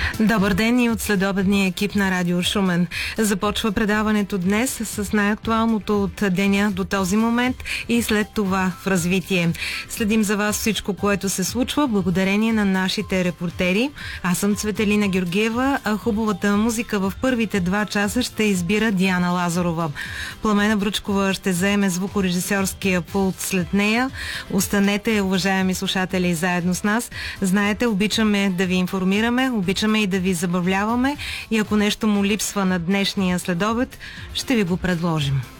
Добър ден и от следобедния екип на Радио Шумен. Започва предаването днес с най-актуалното от деня до този момент и след това в развитие. Следим за вас всичко, което се случва, благодарение на нашите репортери. Аз съм Цветелина Георгиева, а хубавата музика в първите 2 часа ще избира Диана Лазарова. Пламена Бручкова ще заеме звукорежисьорския пулт след нея. Останете, уважаеми слушатели, заедно с нас. Знаете, обичаме да ви информираме, обичаме и да ви забавляваме и ако нещо му липсва на днешния следобед, ще ви го предложим.